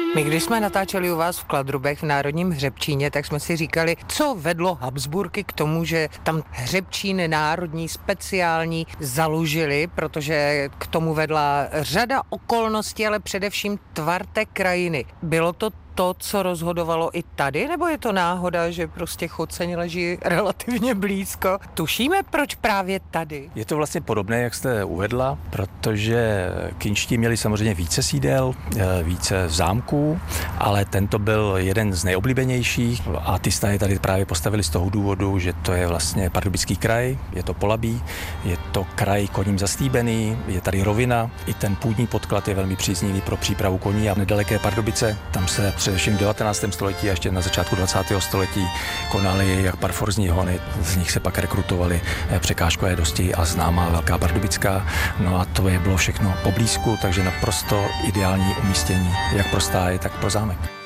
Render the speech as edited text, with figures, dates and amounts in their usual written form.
My když jsme natáčeli u vás v Kladrubech v Národním hřebčíně, tak jsme si říkali, co vedlo Habsburky k tomu, že tam hřebčín národní speciální založili, protože k tomu vedla řada okolností, ale především tvar té krajiny. Bylo to to, co rozhodovalo i tady, nebo je to náhoda, že prostě Choceň leží relativně blízko? Tušíme, proč právě tady? Je to vlastně podobné, jak jste uvedla, protože kinští měli samozřejmě více sídel, více zámků, ale tento byl jeden z nejoblíbenějších a ty staje tady právě postavili z toho důvodu, že to je vlastně Pardubický kraj, je to Polabí, je to kraj koním zaslíbený, je tady rovina, i ten půdní podklad je velmi příznivý pro přípravu koní a nedaleké Pardubice, tam se především v 19. století a ještě na začátku 20. století konaly jak parforzní hony, z nich se pak rekrutovali překážkové dosti a známá Velká Pardubická. No a to je bylo všechno poblízku, takže naprosto ideální umístění jak pro stáje, tak pro zámek.